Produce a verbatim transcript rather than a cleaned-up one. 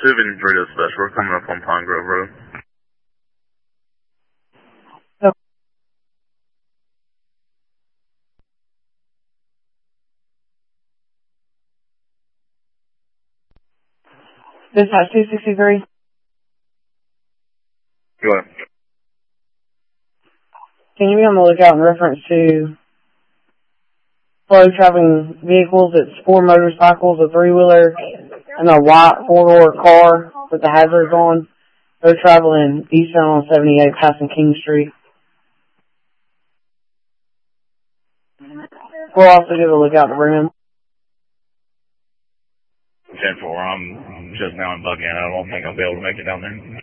two and three to special. We're coming up on Pine Grove Road. Oh. Dispatch two sixty-three. Go ahead. Can you be on the lookout in reference to slow traveling vehicles? It's four motorcycles, a three-wheeler, and a white four-door car with the hazards on. They're traveling eastbound on seventy-eight, passing King Street. We'll also give a lookout to Bremen. ten four, I'm just now in Buckhead. I don't think I'll be able to make it down there.